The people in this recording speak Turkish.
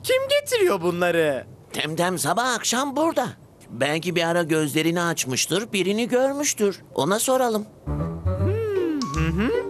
Kim getiriyor bunları? Temtem sabah akşam burada. Belki bir ara gözlerini açmıştır, birini görmüştür. Ona soralım.